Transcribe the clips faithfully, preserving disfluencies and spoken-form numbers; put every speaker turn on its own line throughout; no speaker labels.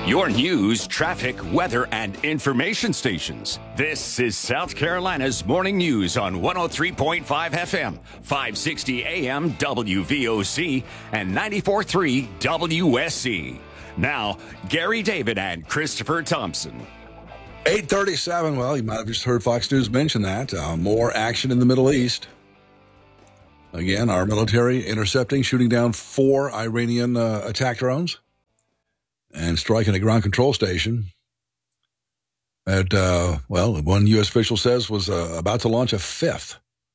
Your news, traffic, weather, and information stations. This is South Carolina's Morning News on one oh three point five F M, five sixty A M W V O C, and ninety-four point three W S C. Now, Gary David and Christopher Thompson.
eight thirty-seven, well, you might have just heard Fox News mention that. Uh, more action in the Middle East. Again, our military intercepting, shooting down four Iranian uh, attack drones and striking a ground control station that, uh, well, one U S official says was uh, about to launch a fifth.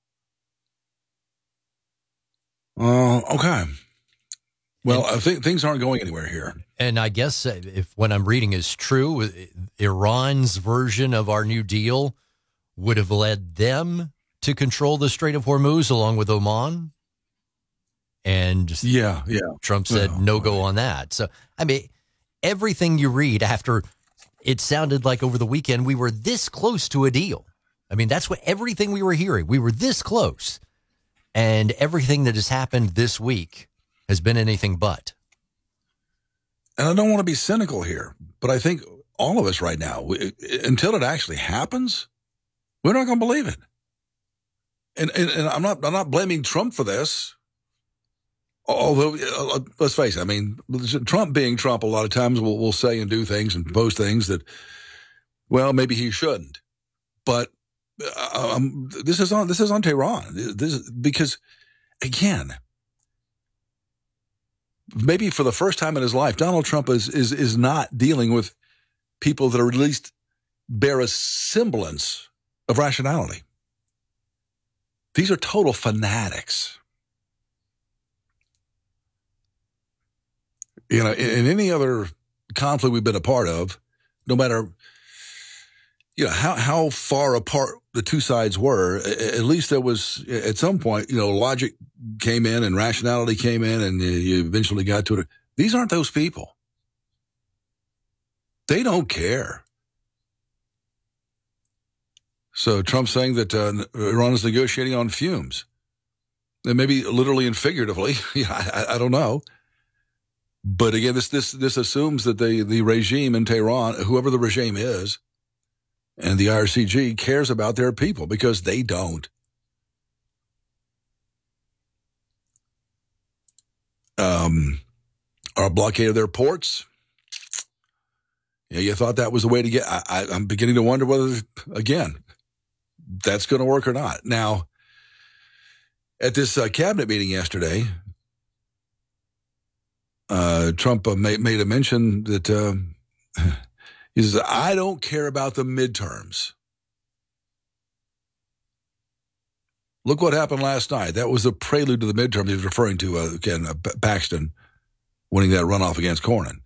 Uh, okay. Well, I think things aren't going anywhere here.
And I guess if what I'm reading is true, Iran's version of our New Deal would have led them to control the Strait of Hormuz along with Oman. And
yeah, yeah.
Trump said
oh,
no go on that. So, I mean, everything you read after it sounded like over the weekend we were this close to a deal. I mean, that's what everything we were hearing. We were this close. And everything that has happened this week has been anything but.
And I don't want to be cynical here, but I think all of us right now, we, until it actually happens, we're not going to believe it. And, and and I'm not I'm not blaming Trump for this. Although, uh, let's face it, I mean, Trump being Trump, a lot of times will will say and do things and post things that, well, maybe he shouldn't. But uh, um, this is on this is on Tehran. This is, because, again, maybe for the first time in his life, Donald Trump is is is not dealing with people that are at least bear a semblance of rationality. These are total fanatics. You know, in, in any other conflict we've been a part of, no matter, you know, how, how far apart the two sides were, at least there was, at some point, you know, logic came in and rationality came in and you eventually got to it. These aren't those people. They don't care. So Trump's saying that uh, Iran is negotiating on fumes. And maybe literally and figuratively, I, I don't know. But again, this this this assumes that the, the regime in Tehran, whoever the regime is, and the I R C G cares about their people, because they don't. Um, our blockade of their ports. Yeah, you thought that was the way to get. I, I, I'm beginning to wonder whether, again, that's going to work or not. Now, at this uh, cabinet meeting yesterday, uh, Trump uh, made, made a mention that uh, he says, I don't care about the midterms. Look what happened last night. That was the prelude to the midterms. He was referring to, uh, again, uh, Paxton winning that runoff against Cornyn.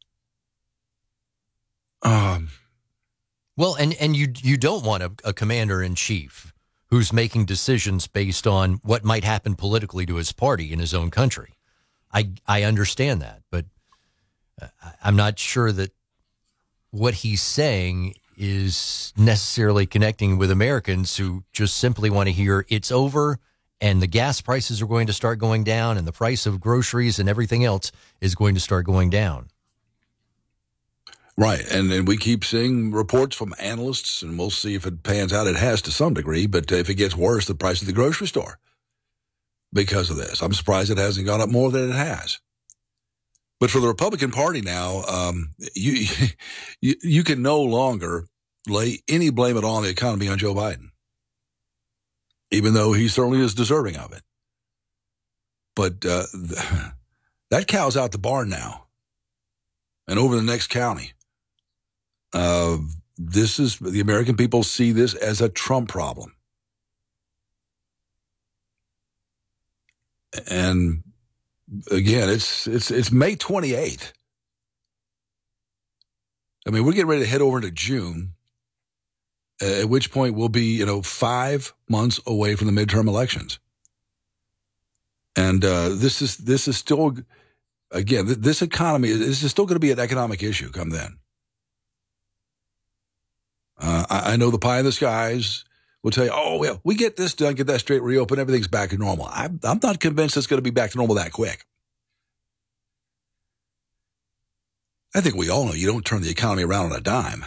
Um.
Well, and, and you you don't want a, a commander-in-chief who's making decisions based on what might happen politically to his party in his own country. I I understand that, but I'm not sure that what he's saying is necessarily connecting with Americans who just simply want to hear it's over and the gas prices are going to start going down and the price of groceries and everything else is going to start going down.
Right, and, and we keep seeing reports from analysts, and we'll see if it pans out. It has to some degree, but if it gets worse, the price of the grocery store because of this. I'm surprised it hasn't gone up more than it has. But for the Republican Party now, um, you, you you can no longer lay any blame at all on the economy on Joe Biden, even though he certainly is deserving of it. But uh, that cow's out the barn now and over the next county. Uh, this is, the American people see this as a Trump problem. And again, it's, it's, it's May twenty-eighth. I mean, we're getting ready to head over into June, at which point we'll be, you know, five months away from the midterm elections. And, uh, this is, this is still, again, this economy, this is still going to be an economic issue come then. Uh, I, I know the pie in the skies will tell you, oh, well, we get this done, get that straight, reopen, everything's back to normal. I'm, I'm not convinced it's going to be back to normal that quick. I think we all know you don't turn the economy around on a dime.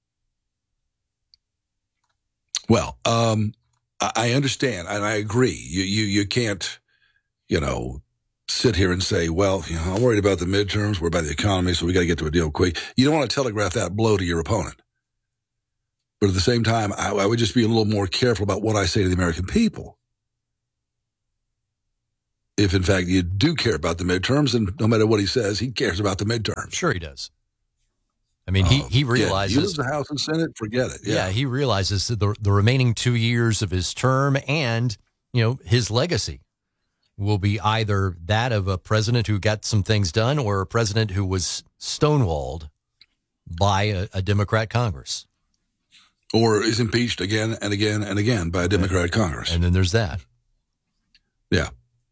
Well, um, I, I understand, and I agree. You, you, you can't, you know, sit here and say, well, you know, I'm worried about the midterms, we're about the economy, so we got to get to a deal quick. You don't want to telegraph that blow to your opponent. But at the same time, I, I would just be a little more careful about what I say to the American people. If, in fact, you do care about the midterms, and no matter what he says, he cares about the midterms.
Sure he does. I mean, he, he realizes...
Yeah, you lose the House and Senate, forget it. Yeah,
yeah he realizes that the, the remaining two years of his term and, you know, his legacy will be either that of a president who got some things done or a president who was stonewalled by a, a Democrat Congress.
Or is impeached again and again and again by a Democrat
and,
Congress.
And then there's that.
Yeah.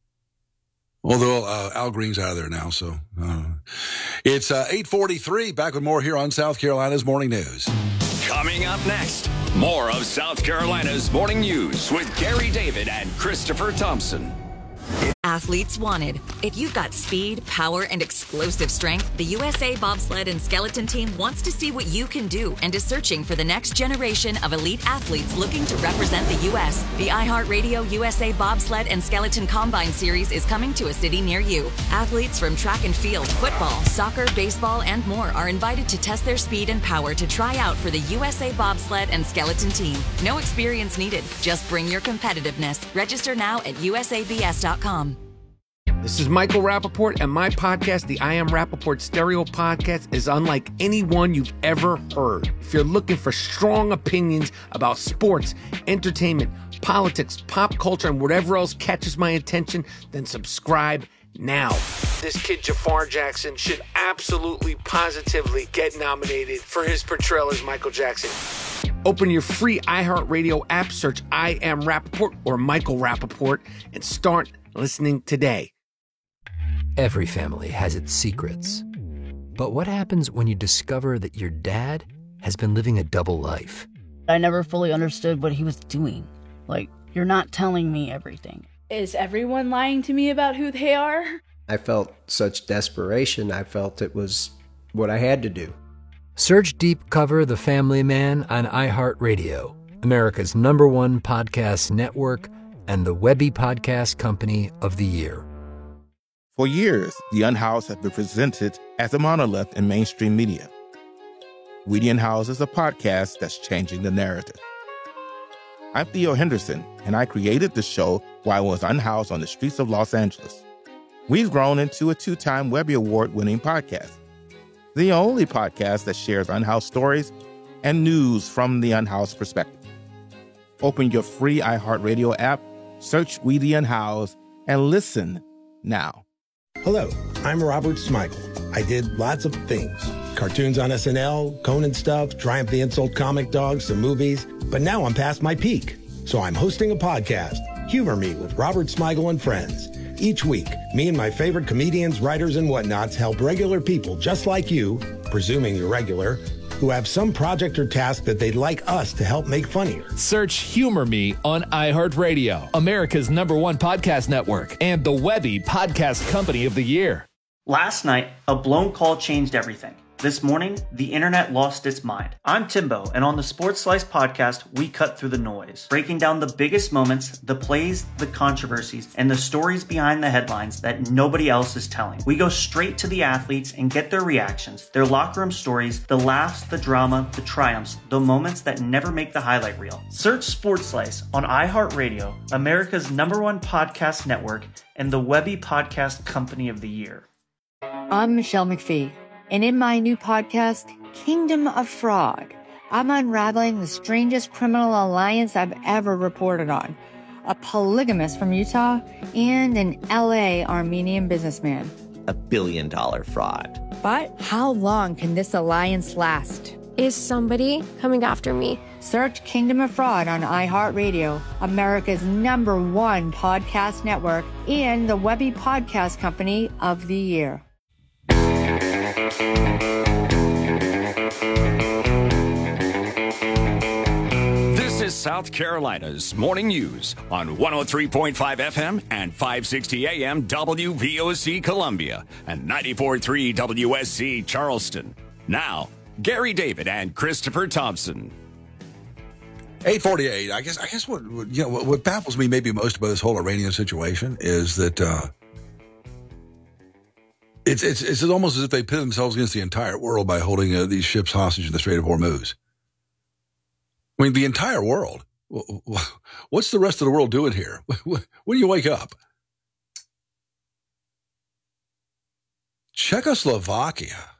Although uh, Al Green's out of there now, so uh, it's uh, eight forty-three. Back with more here on South Carolina's Morning News.
Coming up next, more of South Carolina's Morning News with Gary David and Christopher Thompson.
Athletes wanted. If you've got speed, power, and explosive strength, the U S A Bobsled and Skeleton Team wants to see what you can do and is searching for the next generation of elite athletes looking to represent the U S The iHeartRadio U S A Bobsled and Skeleton Combine Series is coming to a city near you. Athletes from track and field, football, soccer, baseball, and more are invited to test their speed and power to try out for the U S A Bobsled and Skeleton Team. No experience needed. Just bring your competitiveness. Register now at U S A B S dot com.
This is Michael Rappaport, and my podcast, the I Am Rappaport Stereo Podcast, is unlike any one you've ever heard. If you're looking for strong opinions about sports, entertainment, politics, pop culture, and whatever else catches my attention, then subscribe now. This kid, Jafar Jackson, should absolutely, positively get nominated for his portrayal as Michael Jackson. Open your free iHeartRadio app, search I Am Rappaport or Michael Rappaport, and start listening today.
Every family has its secrets. But what happens when you discover that your dad has been living a double life?
I never fully understood what he was doing. Like, you're not telling me everything.
Is everyone lying to me about who they are?
I felt such desperation. I felt it was what I had to do.
Search Deep Cover The Family Man on iHeartRadio, America's number one podcast network, and the Webby Podcast Company of the Year.
For years, The Unhoused has been presented as a monolith in mainstream media. We The Unhoused is a podcast that's changing the narrative. I'm Theo Henderson, and I created the show while I was unhoused on the streets of Los Angeles. We've grown into a two-time Webby Award-winning podcast, the only podcast that shares unhoused stories and news from the unhoused perspective. Open your free iHeartRadio app, search We The Unhoused, and listen now.
Hello, I'm Robert Smigel. I did lots of things. Cartoons on S N L, Conan stuff, Triumph the Insult Comic Dog, some movies. But now I'm past my peak. So I'm hosting a podcast, Humor Me with Robert Smigel and Friends. Each week, me and my favorite comedians, writers, and whatnots help regular people just like you, presuming you're regular, who have some project or task that they'd like us to help make funnier.
Search Humor Me on iHeartRadio, America's number one podcast network, and the Webby Podcast Company of the Year.
Last night, a blown call changed everything. This morning, the internet lost its mind. I'm Timbo, and on the Sports Slice podcast, we cut through the noise, breaking down the biggest moments, the plays, the controversies, and the stories behind the headlines that nobody else is telling. We go straight to the athletes and get their reactions, their locker room stories, the laughs, the drama, the triumphs, the moments that never make the highlight reel. Search Sports Slice on iHeartRadio, America's number one podcast network, and the Webby Podcast Company of the Year.
I'm Michelle McPhee. And in my new podcast, Kingdom of Fraud, I'm unraveling the strangest criminal alliance I've ever reported on. A polygamist from Utah and an L A Armenian businessman.
A billion dollar fraud.
But how long can this alliance last?
Is somebody coming after me?
Search Kingdom of Fraud on iHeartRadio, America's number one podcast network, and the Webby Podcast Company of the Year.
This is South Carolina's morning news on one oh three point five F M and five sixty A M W V O C Columbia and ninety-four point three W S C Charleston. Now, Gary David and Christopher Thompson.
eight forty-eight. I guess. I guess what what- you know what, what baffles me maybe most about this whole Iranian situation is that uh, it's it's it's almost as if they pit themselves against the entire world by holding uh, these ships hostage in the Strait of Hormuz. I mean, the entire world. What's the rest of the world doing here? When do you wake up? Czechoslovakia